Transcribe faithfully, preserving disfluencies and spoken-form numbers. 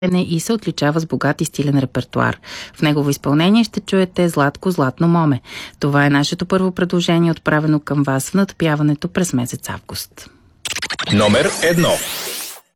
и се отличава с богат и стилен репертуар. В негово изпълнение ще чуете Златко Златно моме. Това е нашето първо предложение, отправено към вас в надпяването през месец август. Номер едно.